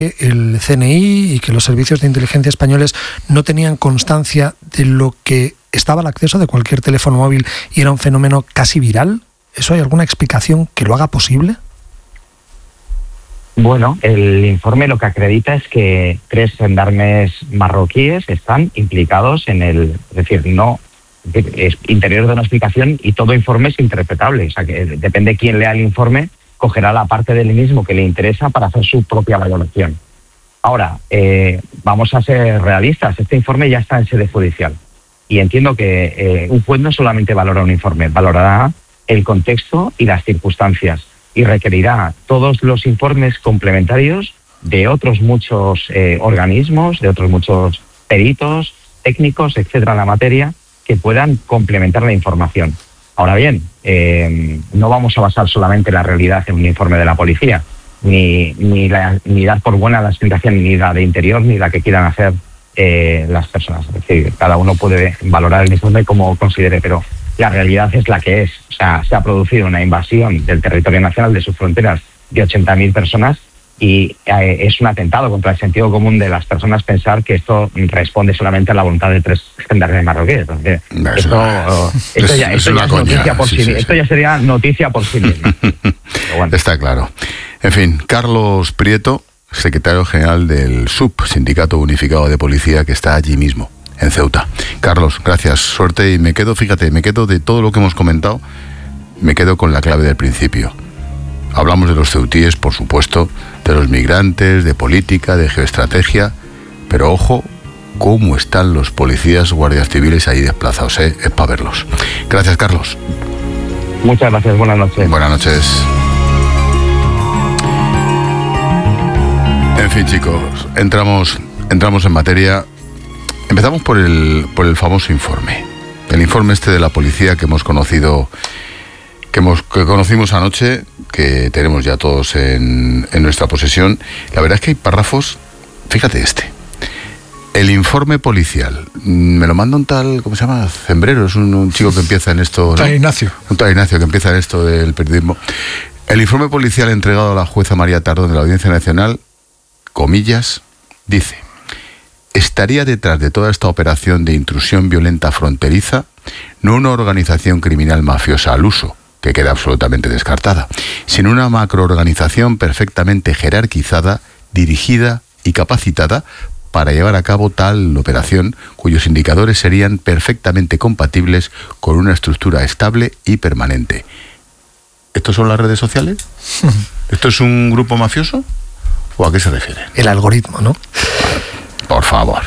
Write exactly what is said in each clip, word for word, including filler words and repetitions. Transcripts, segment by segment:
el C N I y que los servicios de inteligencia españoles no tenían constancia de lo que estaba al acceso de cualquier teléfono móvil y era un fenómeno casi viral? ¿Eso hay alguna explicación que lo haga posible? Bueno, el informe lo que acredita es que tres gendarmes marroquíes están implicados en el... Es decir, no... es interior de una explicación y todo informe es interpretable. O sea, que depende de quién lea el informe, cogerá la parte del mismo que le interesa para hacer su propia valoración. Ahora, eh, vamos a ser realistas. Este informe ya está en sede judicial. Y entiendo que eh, un juez no solamente valora un informe, valorará el contexto y las circunstancias. Y requerirá todos los informes complementarios de otros muchos eh, organismos, de otros muchos peritos, técnicos, etcétera, en la materia, que puedan complementar la información. Ahora bien, eh, no vamos a basar solamente la realidad en un informe de la policía, ni, ni, la, ni dar por buena la explicación, ni la de interior, ni la que quieran hacer eh, las personas. Es decir, cada uno puede valorar el informe como considere, pero la realidad es la que es. O sea, se ha producido una invasión del territorio nacional, de sus fronteras, de ochenta mil personas, y eh, es un atentado contra el sentido común de las personas pensar que esto responde solamente a la voluntad de tres gendarmes marroquíes. Entonces, no, esto, no, esto, es, ya, es, esto ya es coña, noticia por sí, sí, sí, esto sí. ya sería noticia por sí misma. Bueno. Está claro. En fin, Carlos Prieto, secretario general del S U P, Sindicato Unificado de Policía, que está allí mismo, en Ceuta. Carlos, gracias, suerte, y me quedo, fíjate, me quedo de todo lo que hemos comentado, me quedo con la clave del principio. Hablamos de los ceutíes, por supuesto, de los migrantes, de política, de geoestrategia, pero ojo, cómo están los policías, guardias civiles ahí desplazados, ¿eh? Es para verlos. Gracias, Carlos. Muchas gracias, buenas noches. Buenas noches. En fin, chicos, entramos, entramos en materia. Empezamos por el, por el famoso informe. El informe este de la policía que hemos conocido, que, hemos, que conocimos anoche, que tenemos ya todos en, en nuestra posesión. La verdad es que hay párrafos, fíjate este. El informe policial, me lo manda un tal, ¿cómo se llama? Zembrero, es un, un chico que empieza en esto, ¿no? Tal Ignacio. Un tal Ignacio que empieza en esto del periodismo. El informe policial entregado a la jueza María Tardón de la Audiencia Nacional, comillas, dice: estaría detrás de toda esta operación de intrusión violenta fronteriza no una organización criminal mafiosa al uso, que queda absolutamente descartada, sino una macroorganización perfectamente jerarquizada, dirigida y capacitada para llevar a cabo tal operación, cuyos indicadores serían perfectamente compatibles con una estructura estable y permanente. ¿Estos son las redes sociales? ¿Esto es un grupo mafioso? ¿O a qué se refiere? El algoritmo, ¿no? Por favor.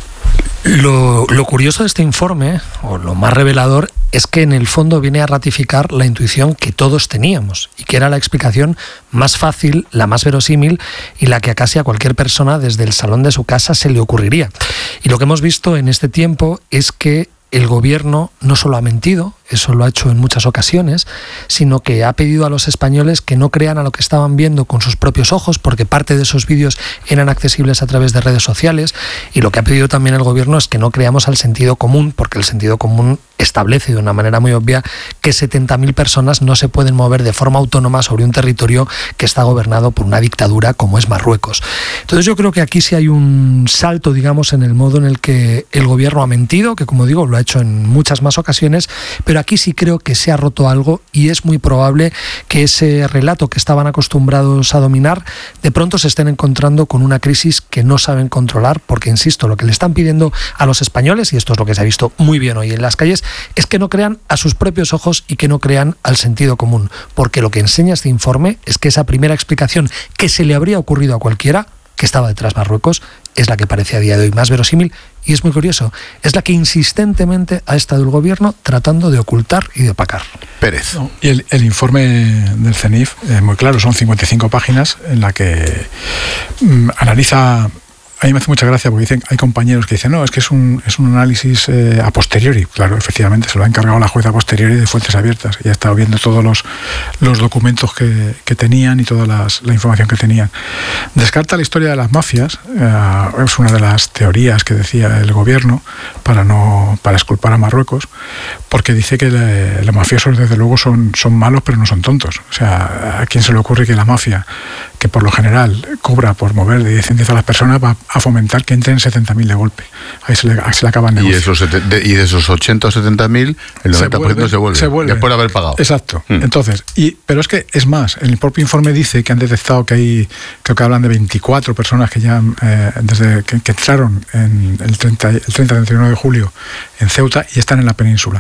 Lo, lo curioso de este informe, o lo más revelador, es que en el fondo viene a ratificar la intuición que todos teníamos y que era la explicación más fácil, la más verosímil y la que a casi a cualquier persona desde el salón de su casa se le ocurriría. Y lo que hemos visto en este tiempo es que el gobierno no solo ha mentido, eso lo ha hecho en muchas ocasiones, sino que ha pedido a los españoles que no crean a lo que estaban viendo con sus propios ojos, porque parte de esos vídeos eran accesibles a través de redes sociales, y lo que ha pedido también el gobierno es que no creamos al sentido común, porque el sentido común establece de una manera muy obvia que setenta mil personas no se pueden mover de forma autónoma sobre un territorio que está gobernado por una dictadura como es Marruecos. Entonces yo creo que aquí sí hay un salto, digamos, en el modo en el que el gobierno ha mentido, que como digo, lo ha hecho en muchas más ocasiones, pero aquí sí creo que se ha roto algo y es muy probable que ese relato que estaban acostumbrados a dominar de pronto se estén encontrando con una crisis que no saben controlar, porque insisto, lo que le están pidiendo a los españoles, y esto es lo que se ha visto muy bien hoy en las calles, es que no crean a sus propios ojos y que no crean al sentido común, porque lo que enseña este informe es que esa primera explicación que se le habría ocurrido a cualquiera, que estaba detrás Marruecos, es la que parece a día de hoy más verosímil, y es muy curioso, es la que insistentemente ha estado el gobierno tratando de ocultar y de opacar. Pérez. No, y el, el informe del C E N I F es muy claro, son cincuenta y cinco páginas en la que mm, analiza. A mí me hace mucha gracia porque dicen, hay compañeros que dicen, no, es que es un, es un análisis eh, a posteriori. Claro, efectivamente, se lo ha encargado la jueza a posteriori de fuentes abiertas. Y ha estado viendo todos los, los documentos que, que tenían y toda las, la información que tenían. Descarta la historia de las mafias, eh, es una de las teorías que decía el gobierno para, no, para exculpar a Marruecos, porque dice que le, los mafiosos, desde luego, son, son malos, pero no son tontos. O sea, ¿a quién se le ocurre que la mafia, que por lo general cobra por mover de diez en diez a las personas, va a fomentar que entren setenta mil de golpe. Ahí se le, ahí se le acaba el negocio. Y, esos, y de esos ochenta o setenta mil, el noventa por ciento se vuelve, se vuelve, después de haber pagado. Exacto. Hmm. Entonces, y, pero es que es más, el propio informe dice que han detectado que hay, creo que hablan de veinticuatro personas que ya, eh, desde que, que entraron en el treinta, el treinta, treinta y uno de julio en Ceuta y están en la península.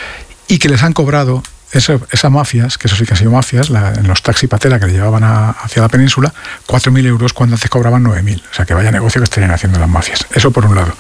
Y que les han cobrado Eso, esas mafias, que eso sí que han sido mafias, la, en los taxi patela que le llevaban a, hacia la península, cuatro mil euros cuando antes cobraban nueve mil. O sea, que vaya negocio que estarían haciendo las mafias. Eso por un lado.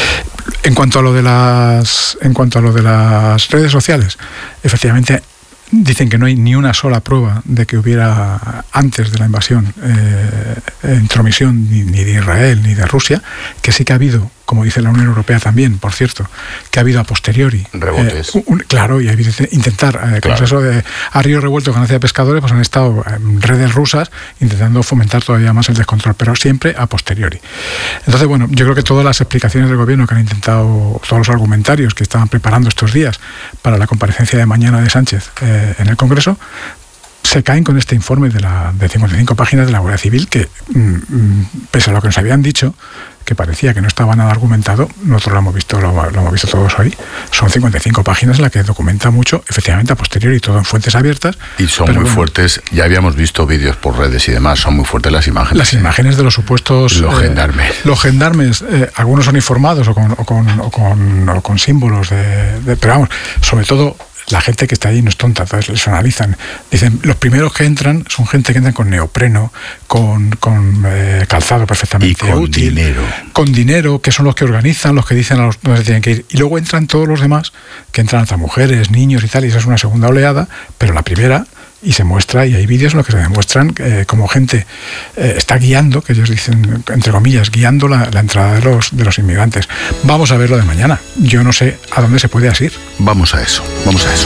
En cuanto a lo de las, en cuanto a lo de las redes sociales, efectivamente dicen que no hay ni una sola prueba de que hubiera, antes de la invasión, eh, intromisión ni, ni de Israel ni de Rusia, que sí que ha habido, como dice la Unión Europea también, por cierto, que ha habido a posteriori rebotes. Eh, un, claro, y ha habido intentar, eh, claro. Con eso de a río revuelto ganancia de pescadores, pues han estado en redes rusas intentando fomentar todavía más el descontrol, pero siempre a posteriori. Entonces, bueno, yo creo que todas las explicaciones del gobierno que han intentado, todos los argumentarios que estaban preparando estos días para la comparecencia de mañana de Sánchez eh, en el Congreso, se caen con este informe de, la, de cincuenta y cinco páginas de la Guardia Civil que, mm, pese a lo que nos habían dicho, que parecía que no estaba nada argumentado, nosotros lo hemos visto, lo, lo hemos visto todos hoy, son cincuenta y cinco páginas en las que documenta mucho, efectivamente a posteriori, todo en fuentes abiertas. Y son muy bueno, fuertes, ya habíamos visto vídeos por redes y demás, son muy fuertes las imágenes. Las imágenes de los supuestos... Los eh, gendarmes. Los gendarmes, eh, algunos son informados o con, o con, o con, o con símbolos, de, de, pero vamos, sobre todo... La gente que está ahí no es tonta, entonces les analizan. Dicen, los primeros que entran son gente que entran con neopreno, con, con eh, calzado perfectamente y con útil, dinero. Con dinero, que son los que organizan, los que dicen a los dónde se tienen que ir. Y luego entran todos los demás, que entran hasta mujeres, niños y tal, y esa es una segunda oleada, pero la primera... Y se muestra, y hay vídeos en los que se demuestran eh, como gente eh, está guiando, que ellos dicen, entre comillas, guiando la, la entrada de los, de los inmigrantes. Vamos a ver lo de mañana. Yo no sé a dónde se puede asir. Vamos a eso, vamos a eso.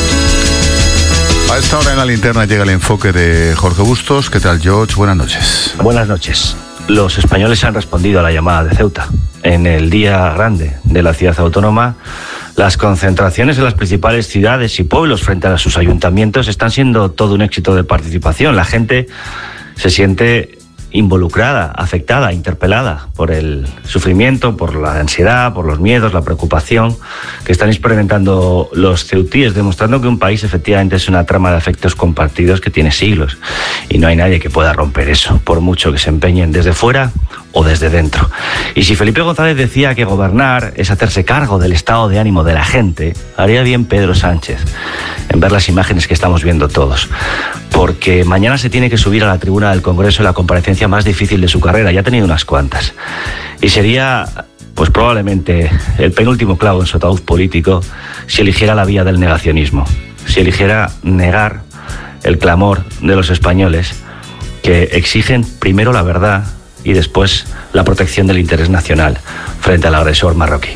A esta hora en la linterna llega el enfoque de Jorge Bustos. ¿Qué tal, George? Buenas noches. Buenas noches. Los españoles han respondido a la llamada de Ceuta. En el día grande de la ciudad autónoma, las concentraciones en las principales ciudades y pueblos frente a sus ayuntamientos están siendo todo un éxito de participación. La gente se siente involucrada, afectada, interpelada por el sufrimiento, por la ansiedad, por los miedos, la preocupación que están experimentando los ceutíes, demostrando que un país efectivamente es una trama de afectos compartidos que tiene siglos y no hay nadie que pueda romper eso, por mucho que se empeñen desde fuera o desde dentro. Y si Felipe González decía que gobernar es hacerse cargo del estado de ánimo de la gente, haría bien Pedro Sánchez en ver las imágenes que estamos viendo todos, porque mañana se tiene que subir a la tribuna del Congreso en la comparecencia más difícil de su carrera, ya ha tenido unas cuantas, y sería pues probablemente el penúltimo clavo en su ataúd político si eligiera la vía del negacionismo, si eligiera negar el clamor de los españoles que exigen primero la verdad y después la protección del interés nacional frente al agresor marroquí.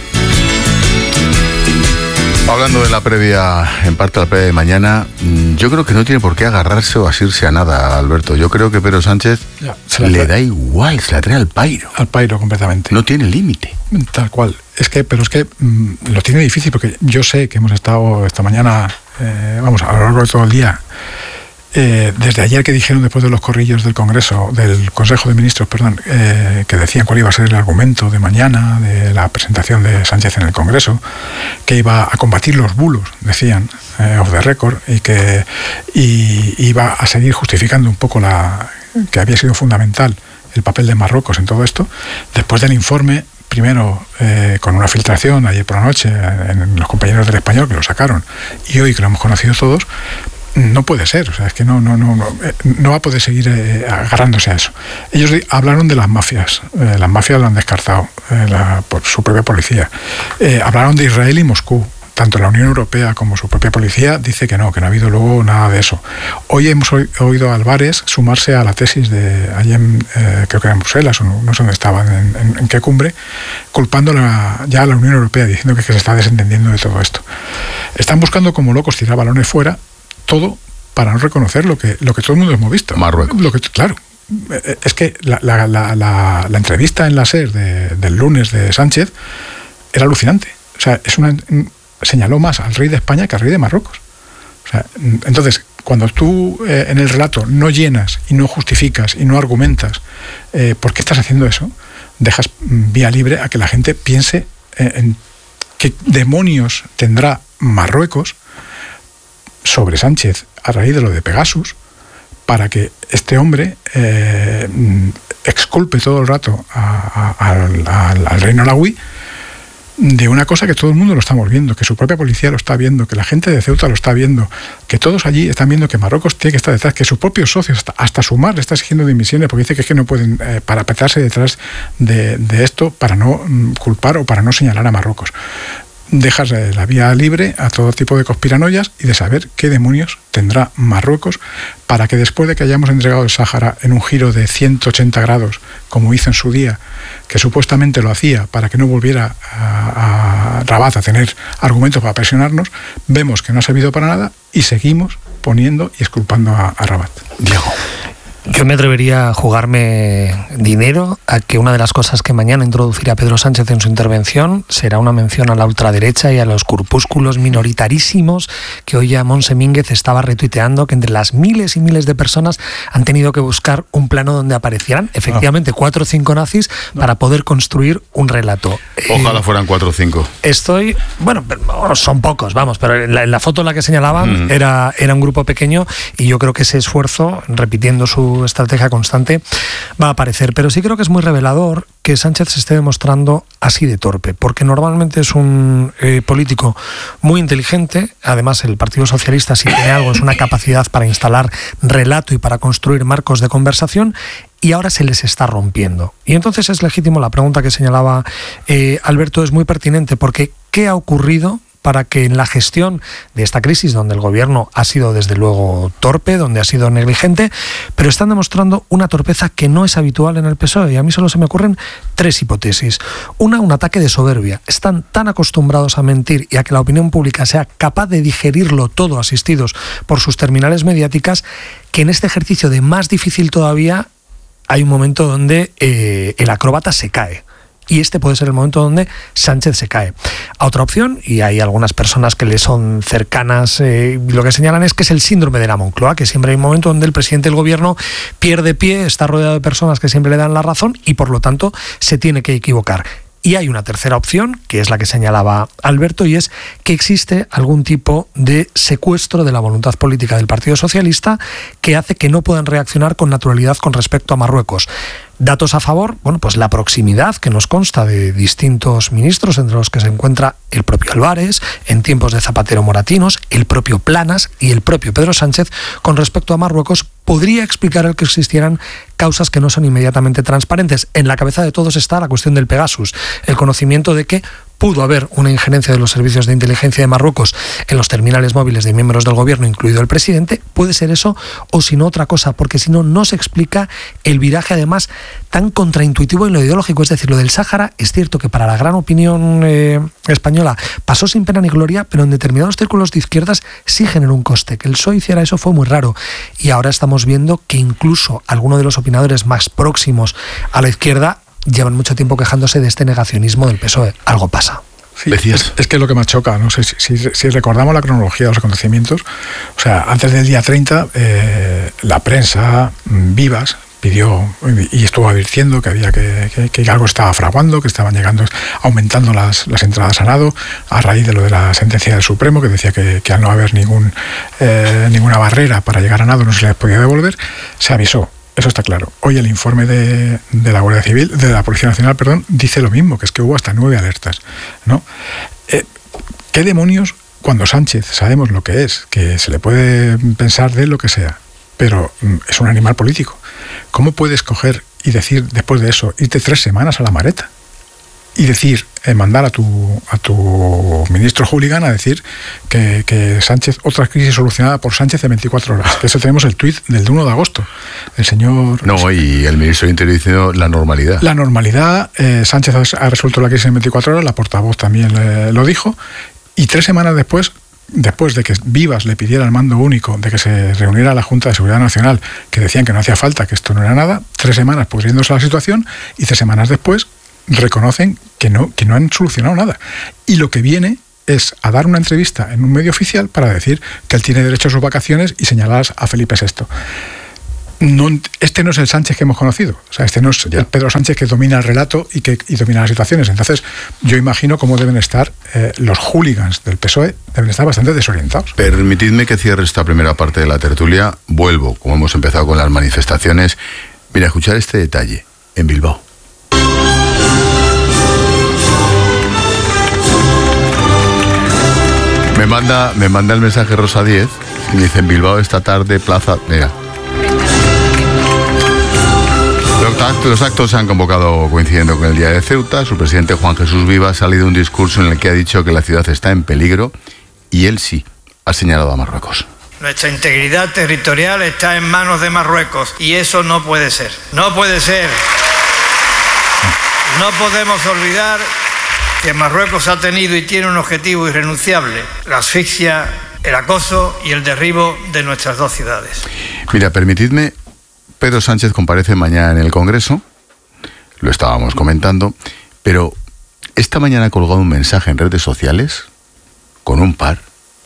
Hablando de la previa, en parte la previa de mañana, yo creo que no tiene por qué agarrarse o asirse a nada, Alberto. Yo creo que Pedro Sánchez ya, le da igual, se la trae al pairo. Al pairo completamente. No tiene límite. Tal cual. Es que, pero es que mmm, lo tiene difícil porque yo sé que hemos estado esta mañana, eh, vamos, a lo largo de todo el día, Eh, desde ayer que dijeron después de los corrillos del Congreso, del Consejo de Ministros, perdón, eh, que decían cuál iba a ser el argumento de mañana de la presentación de Sánchez en el Congreso, que iba a combatir los bulos, decían, eh, off the record, y que y, iba a seguir justificando un poco la que había sido fundamental el papel de Marruecos en todo esto. Después del informe, primero eh, con una filtración ayer por la noche en, en los compañeros del Español que lo sacaron, y hoy que lo hemos conocido todos, no puede ser, o sea, es que no, no, no, no, no va a poder seguir eh, agarrándose a eso. Ellos hablaron de las mafias, eh, las mafias lo han descartado eh, la, por su propia policía. Eh, hablaron de Israel y Moscú, tanto la Unión Europea como su propia policía dice que no, que no ha habido luego nada de eso. Hoy hemos oído a Álvarez sumarse a la tesis de allí en, eh, creo que era en Bruselas, o no, no sé dónde estaban, en, en, en qué cumbre, culpando la, ya a la Unión Europea, diciendo que, que se está desentendiendo de todo esto. Están buscando como locos tirar balones fuera, todo para no reconocer lo que lo que todo el mundo hemos visto. Marruecos. Lo que, claro, es que la, la, la, la, la entrevista en la SER de, del lunes de Sánchez era alucinante. O sea, es una, señaló más al rey de España que al rey de Marruecos. O sea, entonces, cuando tú eh, en el relato no llenas y no justificas y no argumentas eh, por qué estás haciendo eso, dejas vía libre a que la gente piense en, en qué demonios tendrá Marruecos sobre Sánchez a raíz de lo de Pegasus, para que este hombre eh, exculpe todo el rato a, a, al, al, al reino alauí de una cosa que todo el mundo lo estamos viendo, que su propia policía lo está viendo, que la gente de Ceuta lo está viendo, que todos allí están viendo que Marruecos tiene que estar detrás, que sus propios socios, hasta, hasta Sumar le está exigiendo dimisiones porque dice que es que no pueden eh, parapetarse detrás de, de esto para no mm, culpar o para no señalar a Marruecos. Dejas eh, la vía libre a todo tipo de conspiranoias y de saber qué demonios tendrá Marruecos para que después de que hayamos entregado el Sáhara en un giro de ciento ochenta grados, como hizo en su día, que supuestamente lo hacía para que no volviera a, a Rabat a tener argumentos para presionarnos, vemos que no ha servido para nada y seguimos poniendo y exculpando a, a Rabat. Diego. Yo me atrevería a jugarme dinero a que una de las cosas que mañana introducirá Pedro Sánchez en su intervención será una mención a la ultraderecha y a los corpúsculos minoritarísimos que hoy ya Monse Mínguez estaba retuiteando, que entre las miles y miles de personas han tenido que buscar un plano donde aparecieran efectivamente no. cuatro o cinco nazis no. para poder construir un relato. Ojalá eh, fueran cuatro o cinco. Estoy, bueno, son pocos, vamos, pero en la, en la foto en la que señalaban mm. era, era un grupo pequeño y yo creo que ese esfuerzo, repitiendo su estrategia constante, va a aparecer. Pero sí creo que es muy revelador que Sánchez se esté demostrando así de torpe, porque normalmente es un eh, político muy inteligente. Además, el Partido Socialista, si tiene algo, es una capacidad para instalar relato y para construir marcos de conversación, y ahora se les está rompiendo. Y entonces es legítimo la pregunta que señalaba eh, Alberto, es muy pertinente, porque ¿qué ha ocurrido para que en la gestión de esta crisis, donde el gobierno ha sido desde luego torpe, donde ha sido negligente, pero están demostrando una torpeza que no es habitual en el P S O E? Y a mí solo se me ocurren tres hipótesis. Una, un ataque de soberbia. Están tan acostumbrados a mentir y a que la opinión pública sea capaz de digerirlo todo, asistidos por sus terminales mediáticas, que en este ejercicio de más difícil todavía hay un momento donde eh, el acróbata se cae. Y este puede ser el momento donde Sánchez se cae. A otra opción, y hay algunas personas que le son cercanas, eh, lo que señalan es que es el síndrome de la Moncloa, que siempre hay un momento donde el presidente del gobierno pierde pie, está rodeado de personas que siempre le dan la razón y por lo tanto se tiene que equivocar. Y hay una tercera opción, que es la que señalaba Alberto, y es que existe algún tipo de secuestro de la voluntad política del Partido Socialista que hace que no puedan reaccionar con naturalidad con respecto a Marruecos. Datos a favor, bueno, pues la proximidad que nos consta de distintos ministros, entre los que se encuentra el propio Álvarez, en tiempos de Zapatero Moratinos, el propio Planas y el propio Pedro Sánchez, con respecto a Marruecos, podría explicar el que existieran causas que no son inmediatamente transparentes. En la cabeza de todos está la cuestión del Pegasus, el conocimiento de que pudo haber una injerencia de los servicios de inteligencia de Marruecos en los terminales móviles de miembros del gobierno, incluido el presidente. Puede ser eso o si no otra cosa, porque si no, no se explica el viraje además tan contraintuitivo en lo ideológico. Es decir, lo del Sáhara es cierto que para la gran opinión eh, española pasó sin pena ni gloria, pero en determinados círculos de izquierdas sí generó un coste. Que el P S O E hiciera eso fue muy raro. Y ahora estamos viendo que incluso algunos de los opinadores más próximos a la izquierda llevan mucho tiempo quejándose de este negacionismo del P S O E. Algo pasa. Sí, es, es que es lo que más choca, no sé si, si, si recordamos la cronología de los acontecimientos, o sea, antes del día treinta, eh, la prensa, Vivas, pidió y estuvo advirtiendo que había que, que, que algo estaba fraguando, que estaban llegando, aumentando las, las entradas a nado, a raíz de lo de la sentencia del Supremo, que decía que, que al no haber ningún, eh, ninguna barrera para llegar a nado no se les podía devolver, se avisó. Eso está claro. Hoy el informe de, de la Guardia Civil, de la Policía Nacional, perdón, dice lo mismo, que es que hubo hasta nueve alertas, ¿no? Eh, ¿Qué demonios, cuando Sánchez sabemos lo que es, que se le puede pensar de lo que sea, pero mm, es un animal político? ¿Cómo puedes coger y decir después de eso, irte tres semanas a la Mareta? Y decir, eh, mandar a tu a tu ministro Hooligan a decir que, que Sánchez, otra crisis solucionada por Sánchez en veinticuatro horas. Que eso tenemos el tuit del uno de agosto. El señor... No, y el ministro de Interior diciendo la normalidad. La normalidad, eh, Sánchez ha resuelto la crisis en veinticuatro horas, la portavoz también eh, lo dijo, y tres semanas después, después de que Vivas le pidiera al mando único de que se reuniera la Junta de Seguridad Nacional, que decían que no hacía falta, que esto no era nada, tres semanas pudriéndose la situación, y tres semanas después reconocen que no, que no han solucionado nada. Y lo que viene es a dar una entrevista en un medio oficial para decir que él tiene derecho a sus vacaciones y señalar a Felipe sexto. No, este no es el Sánchez que hemos conocido. O sea, este no es ya. el Pedro Sánchez que domina el relato y que y domina las situaciones. Entonces, yo imagino cómo deben estar eh, los hooligans del P S O E, deben estar bastante desorientados. Permitidme que cierre esta primera parte de la tertulia. Vuelvo, como hemos empezado con las manifestaciones. Mira, escuchar este detalle en Bilbao. Me manda, me manda el mensaje Rosa diez y me dice: en Bilbao esta tarde, plaza... Mira. Los actos se han convocado coincidiendo con el Día de Ceuta. Su presidente Juan Jesús Viva ha salido un discurso en el que ha dicho que la ciudad está en peligro y él sí ha señalado a Marruecos. Nuestra integridad territorial está en manos de Marruecos y eso no puede ser. No puede ser. No podemos olvidar que Marruecos ha tenido y tiene un objetivo irrenunciable: la asfixia, el acoso y el derribo de nuestras dos ciudades. Mira, permitidme... Pedro Sánchez comparece mañana en el Congreso, lo estábamos comentando, pero esta mañana ha colgado un mensaje en redes sociales con un par,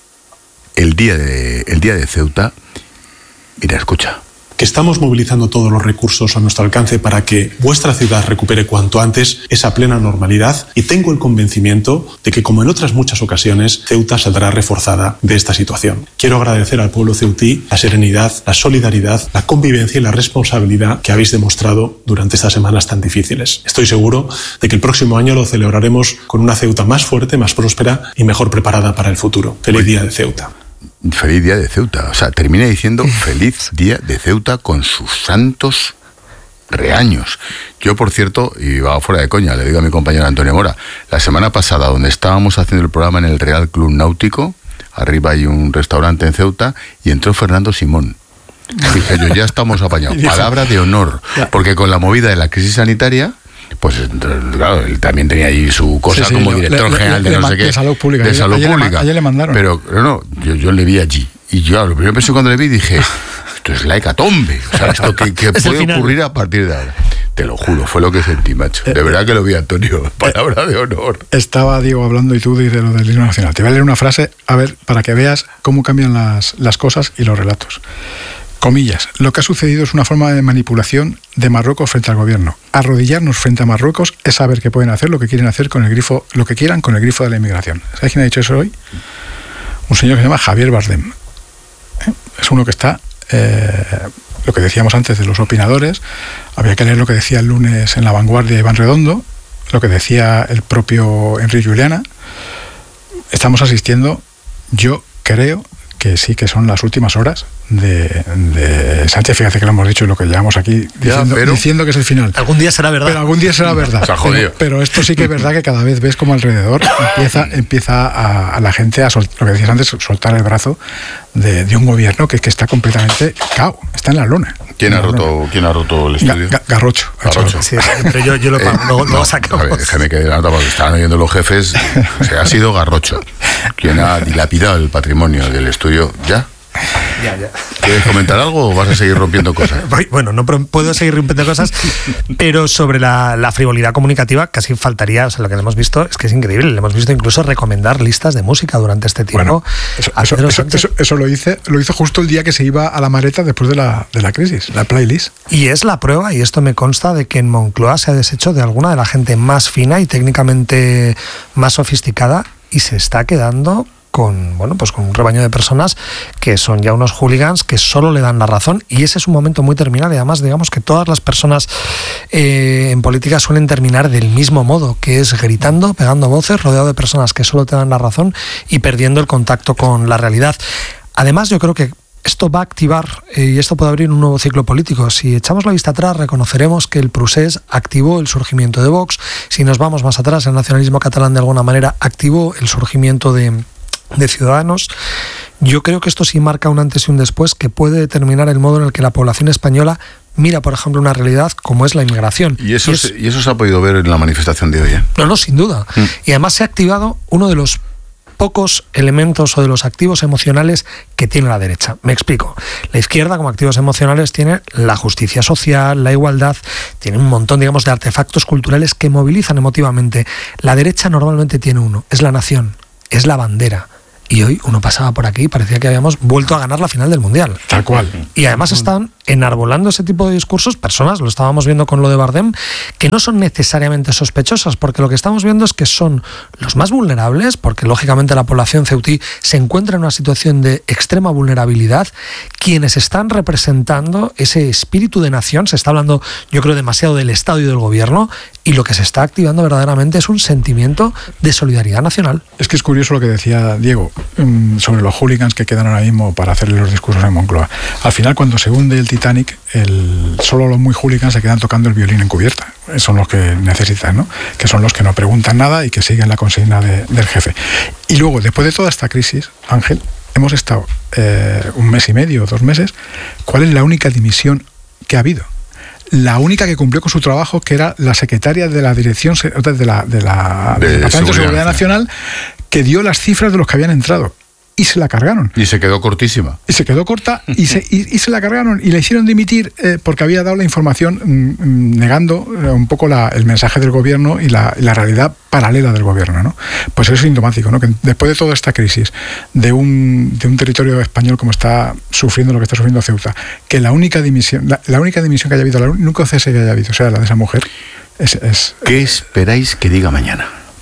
el día de, el día de Ceuta. Mira, escucha. Que estamos movilizando todos los recursos a nuestro alcance para que vuestra ciudad recupere cuanto antes esa plena normalidad, y tengo el convencimiento de que, como en otras muchas ocasiones, Ceuta saldrá reforzada de esta situación. Quiero agradecer al pueblo ceutí la serenidad, la solidaridad, la convivencia y la responsabilidad que habéis demostrado durante estas semanas tan difíciles. Estoy seguro de que el próximo año lo celebraremos con una Ceuta más fuerte, más próspera y mejor preparada para el futuro. Feliz Día de Ceuta. Feliz Día de Ceuta. O sea, termina diciendo feliz Día de Ceuta con sus santos reaños. Yo, por cierto, y va fuera de coña, le digo a mi compañero Antonio Mora, la semana pasada, donde estábamos haciendo el programa en el Real Club Náutico, arriba hay un restaurante en Ceuta, y entró Fernando Simón. Dije yo, ya estamos apañados. Palabra de honor. Porque con la movida de la crisis sanitaria, pues claro, él también tenía ahí su cosa sí, sí, como director le, general le, de no le, sé qué. De salud pública. De salud ayer, pública. Ayer le mandaron. Pero no, no yo, yo le vi allí. Y yo, lo primero que pensé cuando le vi, dije, esto es la hecatombe. O sea, esto que, que puede ocurrir a partir de ahora. Te lo juro, fue lo que sentí, macho. De verdad que lo vi, Antonio. Palabra de honor. Estaba Diego hablando y tú dices lo del himno nacional. Te voy a leer una frase, a ver, para que veas cómo cambian las, las cosas y los relatos. Comillas, lo que ha sucedido es una forma de manipulación de Marruecos frente al gobierno. Arrodillarnos frente a Marruecos es saber que pueden hacer lo que quieren hacer con el grifo, lo que quieran con el grifo de la inmigración. ¿Sabes quién ha dicho eso hoy? Un señor que se llama Javier Bardem. ¿Eh? Es uno que está, eh, lo que decíamos antes de los opinadores, había que leer lo que decía el lunes en La Vanguardia Iván Redondo, lo que decía el propio Enrique Juliana. Estamos asistiendo, yo creo que sí que son las últimas horas de, de Sánchez. Fíjate que lo hemos dicho y lo que llevamos aquí diciendo, ya, pero, diciendo que es el final. Algún día será verdad. Pero algún día será verdad. Se ha jodido. Pero, pero esto sí que es verdad que cada vez ves como alrededor empieza, empieza a, a la gente a soltar, lo que decías antes, soltar el brazo de, de un gobierno que, que está completamente cao, está en la lona. ¿Quién ha roto, ¿quién ha roto el estudio? Ga, Garrocho. Garrocho. Sí, pero yo, yo lo, eh, lo, lo no, sacamos. A ver, déjame que nada, porque estaban oyendo los jefes. O sea, ha sido Garrocho quien ha dilapidado el patrimonio del estudio. ¿Ya? Ya, ya. ¿Quieres comentar algo o vas a seguir rompiendo cosas? Bueno, no puedo seguir rompiendo cosas, pero sobre la, la frivolidad comunicativa casi faltaría. O sea, lo que hemos visto es que es increíble. Le hemos visto incluso recomendar listas de música durante este tiempo. Bueno, eso, eso, eso, eso, eso lo hice lo hizo justo el día que se iba a la maleta después de la, de la crisis, la playlist. Y es la prueba, y esto me consta, de que en Moncloa se ha deshecho de alguna de la gente más fina y técnicamente más sofisticada y se está quedando con, bueno, pues con un rebaño de personas que son ya unos hooligans que solo le dan la razón, y ese es un momento muy terminal. Y además, digamos que todas las personas eh, en política suelen terminar del mismo modo, que es gritando, pegando voces, rodeado de personas que solo te dan la razón y perdiendo el contacto con la realidad. Además, yo creo que esto va a activar eh, y esto puede abrir un nuevo ciclo político. Si echamos la vista atrás, reconoceremos que el procés activó el surgimiento de Vox. Si nos vamos más atrás, el nacionalismo catalán de alguna manera activó el surgimiento de de Ciudadanos. Yo creo que esto sí marca un antes y un después que puede determinar el modo en el que la población española mira, por ejemplo, una realidad como es la inmigración. Y eso, y, es, se, y eso se ha podido ver en la manifestación de hoy, ¿eh? No, no, sin duda. Mm. Y además se ha activado uno de los pocos elementos o de los activos emocionales que tiene la derecha. Me explico. La izquierda, como activos emocionales, tiene la justicia social, la igualdad, tiene un montón, digamos, de artefactos culturales que movilizan emotivamente. La derecha normalmente tiene uno, es la nación. es la bandera. Y hoy uno pasaba por aquí y parecía que habíamos vuelto a ganar la final del Mundial. Tal cual. Y además están enarbolando ese tipo de discursos personas, lo estábamos viendo con lo de Bardem, que no son necesariamente sospechosas, porque lo que estamos viendo es que son los más vulnerables, porque lógicamente la población ceutí se encuentra en una situación de extrema vulnerabilidad, quienes están representando ese espíritu de nación. Se está hablando, yo creo, demasiado del Estado y del Gobierno, y lo que se está activando verdaderamente es un sentimiento de solidaridad nacional. Es que es curioso lo que decía Diego sobre los hooligans que quedan ahora mismo para hacerle los discursos en Moncloa. Al final, cuando se hunde el Titanic, el, solo los muy hooligans se quedan tocando el violín en cubierta. Son los que necesitan, ¿no? Que son los que no preguntan nada y que siguen la consigna de, del jefe. Y luego, después de toda esta crisis, Ángel, hemos estado eh, un mes y medio, dos meses. ¿Cuál es la única dimisión que ha habido? La única que cumplió con su trabajo, que era la secretaria de la dirección de la, de la, de del Departamento de Seguridad Nacional. Nacional, que dio las cifras de los que habían entrado. Y se la cargaron. Y se quedó cortísima. Y se quedó corta y se, y, y se la cargaron y la hicieron dimitir eh, porque había dado la información mm, negando eh, un poco la, el mensaje del gobierno y la, la realidad paralela del gobierno, ¿no? Pues eso es sintomático, ¿no? Que después de toda esta crisis de un, de un territorio español como está sufriendo lo que está sufriendo Ceuta, que la única dimisión, la, la única dimisión que haya habido, la única cese que haya habido, o sea, la de esa mujer, es... es ¿Qué esperáis que diga mañana?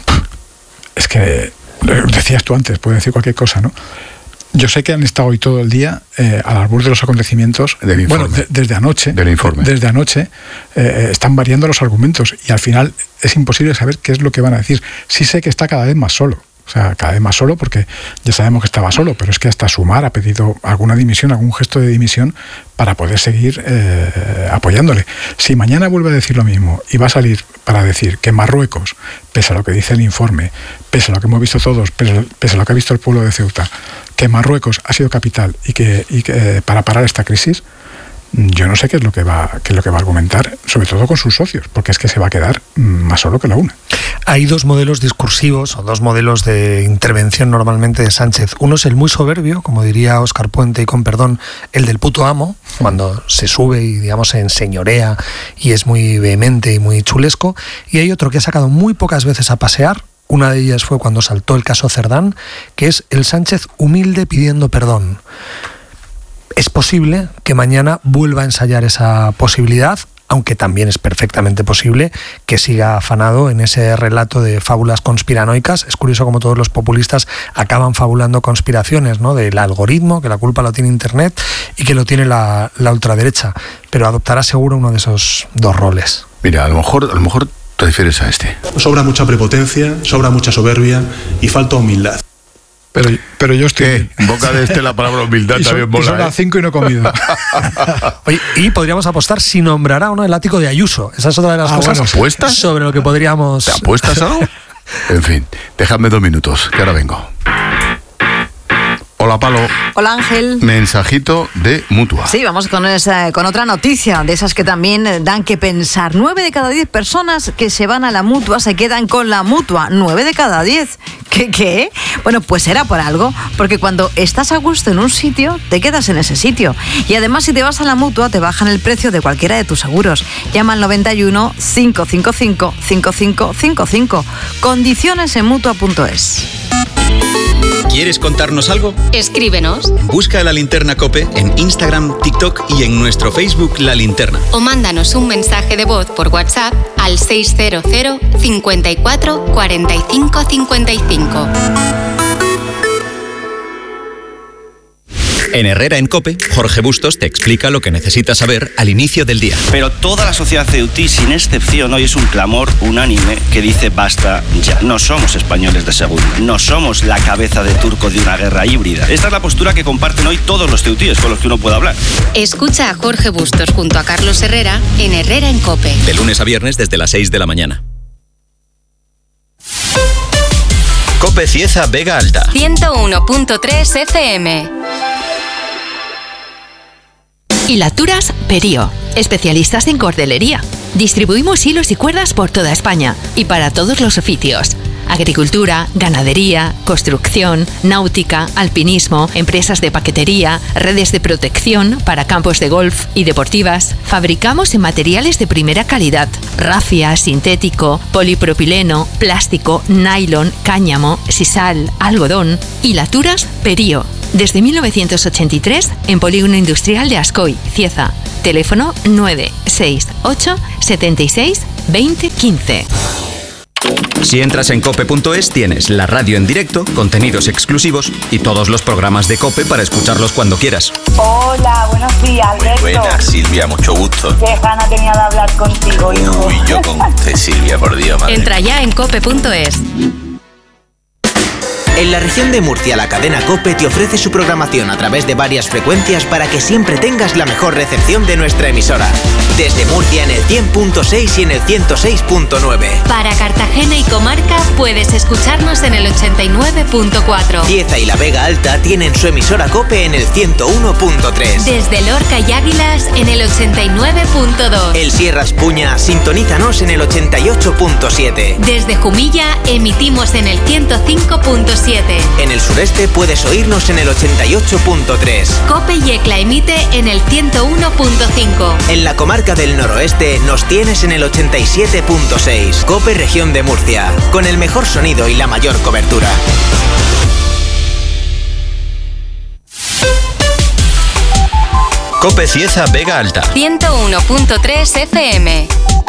Es que... Decías tú antes, puede decir cualquier cosa, ¿no? Yo sé que han estado hoy todo el día eh, al albur de los acontecimientos. Del informe. Bueno, de, desde anoche. Del informe. Desde anoche eh, están variando los argumentos y al final es imposible saber qué es lo que van a decir. Sí sé que está cada vez más solo. O sea, cada vez más solo porque ya sabemos que estaba solo, pero es que hasta Sumar ha pedido alguna dimisión, algún gesto de dimisión para poder seguir eh, apoyándole. Si mañana vuelve a decir lo mismo y va a salir para decir que Marruecos, pese a lo que dice el informe, pese a lo que hemos visto todos, pese, pese a lo que ha visto el pueblo de Ceuta, que Marruecos ha sido capital y que, y que eh, para parar esta crisis, yo no sé qué es lo que va, qué es lo que va a argumentar, sobre todo con sus socios, porque es que se va a quedar más solo que la una. Hay dos modelos discursivos o dos modelos de intervención normalmente de Sánchez. Uno es el muy soberbio, como diría Óscar Puente, y con perdón, el del puto amo, cuando se sube y digamos se enseñorea y es muy vehemente y muy chulesco. Y hay otro que ha sacado muy pocas veces a pasear. Una de ellas fue cuando saltó el caso Cerdán, que es el Sánchez humilde pidiendo perdón. Es posible que mañana vuelva a ensayar esa posibilidad, aunque también es perfectamente posible que siga afanado en ese relato de fábulas conspiranoicas. Es curioso como todos los populistas acaban fabulando conspiraciones, ¿no? Del algoritmo, que la culpa la tiene Internet y que lo tiene la, la ultraderecha, pero adoptará seguro uno de esos dos roles. Mira, a lo mejor, a lo mejor te refieres a este. Sobra mucha prepotencia, sobra mucha soberbia y falta humildad. Pero, pero yo estoy... ¿Qué? En boca de este la palabra humildad y son, también mola. Y son las cinco y no he comido. Oye, y podríamos apostar si nombrará o no el ático de Ayuso. Esa es otra de las ah, cosas bueno, ¿apuestas? Sobre lo que podríamos... ¿Te apuestas algo? En fin, dejadme dos minutos, que ahora vengo. Hola, Palo. Hola, Ángel. Mensajito de Mutua. Sí, vamos con, esa, con otra noticia, de esas que también dan que pensar. Nueve de cada diez personas que se van a la Mutua se quedan con la Mutua. Nueve de cada diez. ¿Qué, qué? Bueno, pues será por algo, porque cuando estás a gusto en un sitio, te quedas en ese sitio. Y además, si te vas a la Mutua, te bajan el precio de cualquiera de tus seguros. Llama al noventa y uno, cinco cinco cinco, cinco cinco cinco cinco. Condiciones en mutua punto es. ¿Quieres contarnos algo? Escríbenos. Busca La Linterna COPE en Instagram, TikTok y en nuestro Facebook La Linterna. O mándanos un mensaje de voz por WhatsApp al seis cero cero, cinco cuatro, cuatro cinco cinco cinco. En Herrera en COPE, Jorge Bustos te explica lo que necesitas saber al inicio del día. Pero toda la sociedad ceutí, sin excepción, hoy es un clamor unánime que dice basta ya. No somos españoles de segunda, no somos la cabeza de turco de una guerra híbrida. Esta es la postura que comparten hoy todos los ceutíes con los que uno puede hablar. Escucha a Jorge Bustos junto a Carlos Herrera en Herrera en COPE. De lunes a viernes desde las seis de la mañana. COPE Cieza Vega Alta. ciento uno punto tres F M. Hilaturas Perío, especialistas en cordelería. Distribuimos hilos y cuerdas por toda España y para todos los oficios. Agricultura, ganadería, construcción, náutica, alpinismo, empresas de paquetería, redes de protección para campos de golf y deportivas. Fabricamos en materiales de primera calidad: rafia, sintético, polipropileno, plástico, nylon, cáñamo, sisal, algodón. Hilaturas Perío. Desde mil novecientos ochenta y tres en Polígono Industrial de Ascoy, Cieza. Teléfono nueve seis ocho setenta y seis veinte quince. Si entras en cope punto es tienes la radio en directo, contenidos exclusivos y todos los programas de COPE para escucharlos cuando quieras. Hola, buenos días, Alberto. Muy buenas, Silvia, mucho gusto. Qué gana tenía de hablar contigo, hijo. Uy, yo con usted, Silvia, por Dios, madre. Entra ya en cope punto es. En la región de Murcia, la cadena COPE te ofrece su programación a través de varias frecuencias para que siempre tengas la mejor recepción de nuestra emisora. Desde Murcia en el cien punto seis y en el ciento seis punto nueve. Para Cartagena y comarca puedes escucharnos en el ochenta y nueve punto cuatro. Cieza y la Vega Alta tienen su emisora COPE en el ciento uno punto tres. Desde Lorca y Águilas en el ochenta y nueve punto dos. El Sierras Puña, sintonízanos en el ochenta y ocho punto siete. Desde Jumilla emitimos en el ciento cinco punto siete. En el sureste puedes oírnos en el ochenta y ocho punto tres. COPE y ECLA emite en el ciento uno punto cinco. En la comarca del noroeste nos tienes en el ochenta y siete punto seis. COPE Región de Murcia, con el mejor sonido y la mayor cobertura. COPE Cieza Vega Alta. ciento uno punto tres F M.